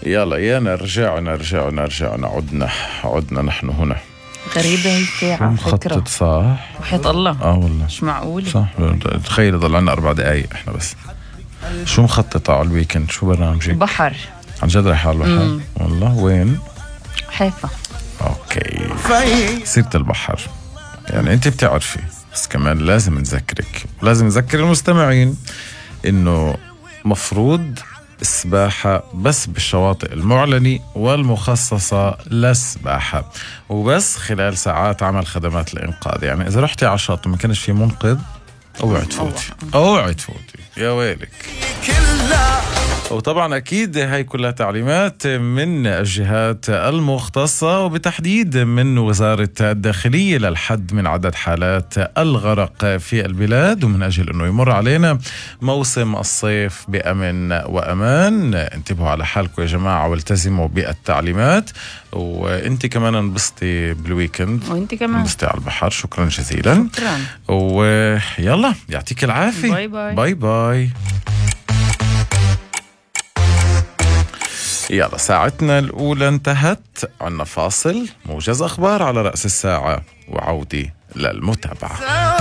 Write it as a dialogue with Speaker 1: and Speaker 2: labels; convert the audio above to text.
Speaker 1: يلا يا نرجع عدنا نحن هنا.
Speaker 2: غريبة هي الساعة
Speaker 1: مخطط صح
Speaker 2: وحياة الله.
Speaker 1: والله
Speaker 2: مش معقول
Speaker 1: صح. تخيل ضل عنا 4 دقايق احنا بس. شو مخططة على الويكند؟ شو برنامجك؟
Speaker 2: بحر.
Speaker 1: عن جد رايح على البحر؟ والله وين؟
Speaker 2: حيفا.
Speaker 1: اوكي. سيرة البحر يعني انت بتعرفي، بس كمان لازم نذكرك، لازم نذكر المستمعين انه مفروض السباحة بس بالشواطئ المعلنة والمخصصة للسباحة، وبس خلال ساعات عمل خدمات الإنقاذ. يعني إذا رحتي على الشاطئ ما كانش في منقذ اوعي تفوتي يا ويلك. وطبعا أكيد هاي كلها تعليمات من الجهات المختصة، وبتحديد من وزارة الداخلية للحد من عدد حالات الغرق في البلاد، ومن أجل أنه يمر علينا موسم الصيف بأمن وأمان. انتبهوا على حالكم يا جماعة والتزموا بالتعليمات، وانت كمان انبسطي بالويكند،
Speaker 2: وانت كمان
Speaker 1: انبسطي على البحر. شكرا جزيلا.
Speaker 2: شكرا.
Speaker 1: ويلا يعطيك العافية.
Speaker 2: باي باي.
Speaker 1: باي باي. يلا ساعتنا الأولى انتهت، عنا فاصل، موجز أخبار على رأس الساعة، وعودة للمتابعة.